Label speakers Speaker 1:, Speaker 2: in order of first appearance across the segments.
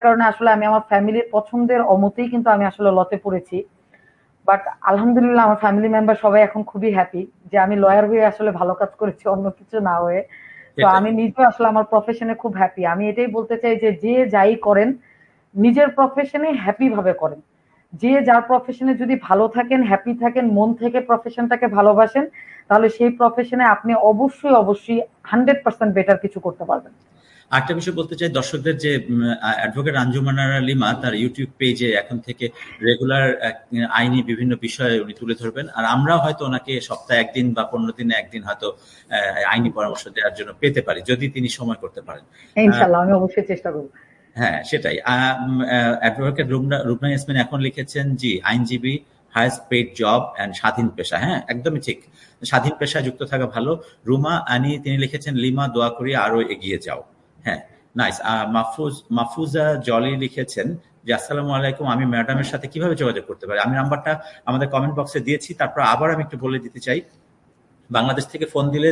Speaker 1: কারণে আসলে আমি আমার ফ্যামিলির পছন্দের অমতেই কিন্তু আমি আসলে লতে পড়েছি। বাট আলহামদুলিল্লাহ আমার ফ্যামিলি মেম্বার সবাই এখন খুবই হ্যাপি যে আমি লয়ার হয়ে আসলে ভালো কাজ করেছি, অন্য কিছু না হয়ে। তো
Speaker 2: সেটাই।
Speaker 1: আমি নিজেও আসলে আমার প্রফেশনে খুব হ্যাপি। আমি এটাই বলতে চাই যে যে যাই করেন নিজের প্রফেশনে হ্যাপি ভাবে করেন। যে যার প্রফেশনে যদি ভালো থাকেন, হ্যাপি থাকেন, মন থেকে প্রফেশনটাকে ভালোবাসেন, তাহলে সেই প্রফেশনে আপনি অবশ্যই অবশ্যই 100% বেটার কিছু করতে পারবেন।
Speaker 2: আরেকটা বিষয় বলতে চাই দর্শকদের যে অ্যাডভোকেট আঞ্জুমান আরা লিমা তার ইউটিউব পেজে এখন থেকে রেগুলার আইনি বিভিন্ন বিষয়ে উনি তুলে ধরবেন। আর আমরাও হয়তো ওনাকে সপ্তাহে একদিন বা 15 দিনে একদিন হয়তো আইনি পরামর্শ দেওয়ার জন্য পেতে পারি, যদি তিনি সময় করতে পারেন।
Speaker 1: ইনশাল্লাহ আমি অবশ্যই চেষ্টা করবো।
Speaker 2: হ্যাঁ, সেটাই। অ্যাডভোকেট রুবনা ইয়াসমিন এখন লিখেছেন, জি, আইনজীবী, হাইয়েস্ট পেইড জব অ্যান্ড স্বাধীন পেশা। হ্যাঁ, একদমই ঠিক। স্বাধীন পেশায় যুক্ত থাকা ভালো। রুমা আনি তিনি লিখেছেন, লিমা দোয়া করি আরো এগিয়ে যাও। হ্যাঁ, নাইস। মাহফুজা জলি লিখেছেন যে আসসালামু আলাইকুম, আমি ম্যাডামের সাথে কিভাবে যোগাযোগ করতে পারি? আমি নাম্বারটা আমাদের কমেন্ট বক্সে দিয়েছি, তারপর আবার আমি একটু বলে দিতে চাই। বাংলাদেশ থেকে ফোন দিলে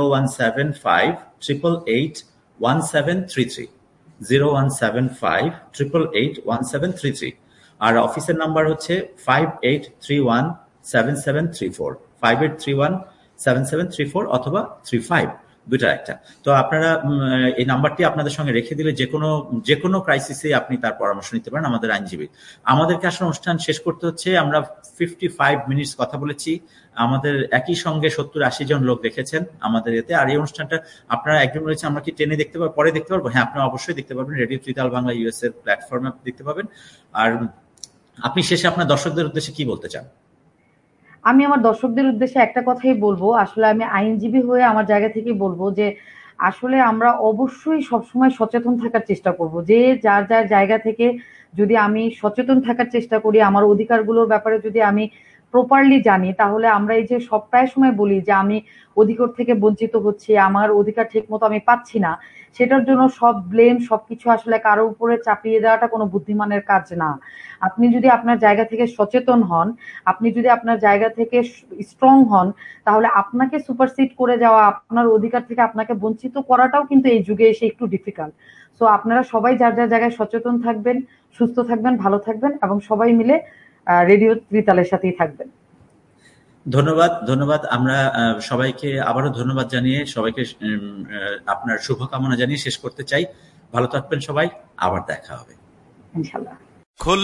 Speaker 2: 0175881733, 0175881733। আর অফিসের নাম্বার হচ্ছে 58317734, 58317734 অথবা 35, দুইটার একটা। তো আপনারা এই নাম্বারটি আপনাদের সঙ্গে রেখে দিলে যে কোনো ক্রাইসিসে আপনি তার পরামর্শ নিতে পারেন আমাদের আইনজীবী। আমাদেরকে আসলে অনুষ্ঠান শেষ করতে হচ্ছে। আমরা 55 মিনিটস কথা বলেছি। আমাদের একই সঙ্গে 70-80 জন লোক দেখেছেন আমাদের এতে। আর এই অনুষ্ঠানটা আপনারা একজন রয়েছে, আমরা কি টেনে দেখতে পারবো, পরে দেখতে পারবো? হ্যাঁ, আপনারা অবশ্যই দেখতে পারবেন, রেডিও ত্রিতাল বাংলা ইউএস এর প্ল্যাটফর্মে দেখতে পাবেন। আর আপনি শেষে আপনার দর্শকদের উদ্দেশ্যে কি বলতে চান?
Speaker 1: আমি আমার দর্শকদের উদ্দেশ্যে একটা কথাই বলবো, আসলে আমি আইনজীবী হয়ে আমার জায়গা থেকেই বলবো যে আসলে আমরা অবশ্যই সবসময় সচেতন থাকার চেষ্টা করব। যে যার যার জায়গা থেকে যদি আমি সচেতন থাকার চেষ্টা করি, আমার অধিকারগুলোর ব্যাপারে যদি আমি প্রপারলি জানি, তাহলে আমরা এই যে সব প্রায় সময় বলি যে আমি অধিকার থেকে বঞ্চিত হচ্ছি, আমার অধিকার ঠিক মতো আমি পাচ্ছি না, সেটার জন্য সব ব্লেম সবকিছু আসলে কারো উপরে চাপিয়ে দেওয়াটা কোনো বুদ্ধিমানের কাজ না। আপনি যদি আপনার জায়গা থেকে সচেতন হন, আপনি যদি আপনার জায়গা থেকে স্ট্রং হন, তাহলে আপনাকে সুপারসিড করে যাওয়া, আপনার অধিকার থেকে আপনাকে বঞ্চিত করাটাও কিন্তু এই যুগে এসে একটু ডিফিকাল্ট। সো আপনারা সবাই যার যার জায়গায় সচেতন থাকবেন, সুস্থ থাকবেন, ভালো থাকবেন এবং সবাই মিলে রেডিও ত্রিতালের সাথেই থাকবেন।
Speaker 2: ধন্যবাদ, ধন্যবাদ। আমরা সবাইকে আবারও ধন্যবাদ জানিয়ে সবাইকে আপনার শুভকামনা জানিয়ে শেষ করতে চাই। ভালো থাকবেন সবাই, আবার দেখা হবে
Speaker 1: ইনশাল্লাহ।